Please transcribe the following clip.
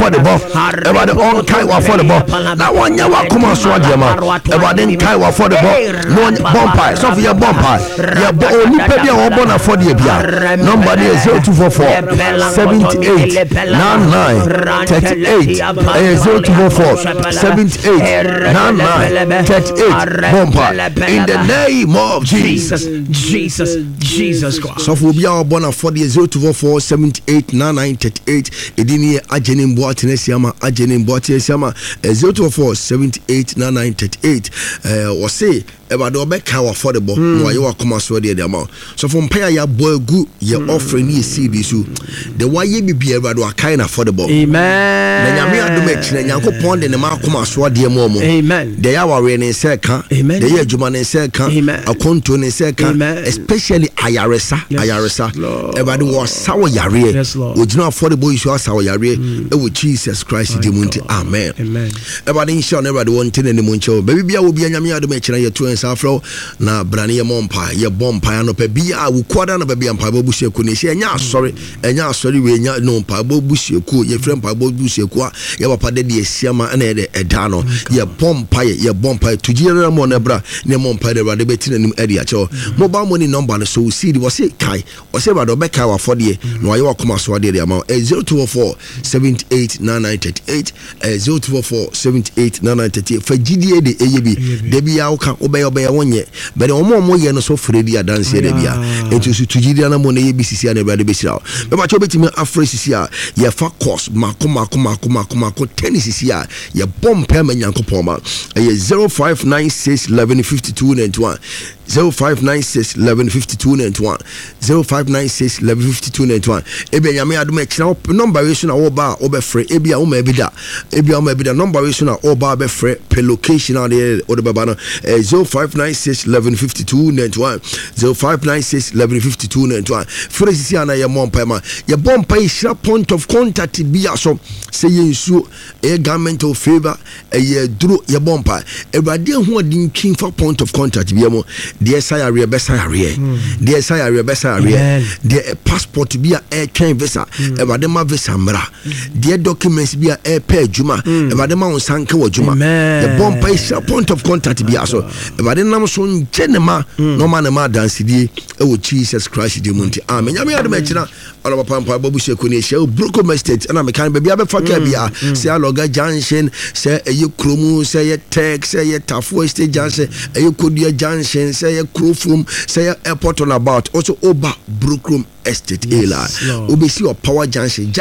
the ball. About the on Kaiwa for the ball. Now one yawa come on Swadjama. About then Kaiwa for the ball. No bumpire. So for your bumpire. Your only pedia or bona for the Bia. Number 0244 78 99 38 0244 78 99 38 bumpire. In the name of Jesus Christ. So for Bia bona for the 0244 78 99 38 Edini Ajenim Boatinesiama Ajenim Boatinesiama 0244 78 99 38 was say about the Obeka affordable no you are come so the amount. So from pay ya boy good your offering you see this the way you be about what kind affordable. Amen. Na nyame adom echi na Nyankopon de ne ma come so de momo. Amen. The ya ware ne se ka. Amen. The ya adwuma ne se ka. Akonto ne se ka. Especially ayaresa about the was sawo yare. Ojina affordable issue sawo yare e with Jesus Christ the munti. Amen. Amen. About inshallah never the one thing in the muncho. Baby bia will be nyame adom echi na ye to Afro na brani ye mompa ye bompa no pe bia wo kwada no bia mpa bobusie ku ne she nya asori we nya no mpa bobusie ku ye frem mpa bobusie ku ye papa de esiama na ye eda no ye bompa tujire mo na bra ne mompa de rade beti nanim ade a che mobile money number no so see was say kai o say ba do be kai wa for de no ye wa koma so de amount 0244 78 9938 0244 78 9938 fa gidie de eyebi de bia wo ka obey wonye but omo ye no so fredi adanse de bia enti so tujidi na mo na ye bisisi na brade besira be ba cho betimi afresisi a ye fa course mako tennis a ye bompa ma Nyankopon ma ye 0596 1152 91 0596 1152 91 0596 1152 91 ebia nyame adom ekira number we so na wo ba obefre ebia wo ma bida number we so na wo ba befre per location na de o de baba no 0596 1152 91 0596 1152 91 fresi ana ye mompa ma ye bompa ishira point of contact bia so say ye nsu e government of favor ye duro ye bompa ebade ho odin twin for point of contact bia mo de sayare besayare de sayare besayare de passport bia e twin visa ebade ma visa mra de documents bia e pa adwuma ebade ma wonsanka wadwuma ye bompa ishira point of contact bia so ebade nam so njenema no ma na ma dance die e wo Jesus Christ de munti amen nyame adom ekira ala papa babu sheku ne she Brooklyn State ana me kan bia be faka bia say aloga junction say eye kromu say ye tech say ye Tafo State junction eye Kodia junction say ye Krofum say ye airport on about also Oba Brooklyn Estate ela obesi o power junction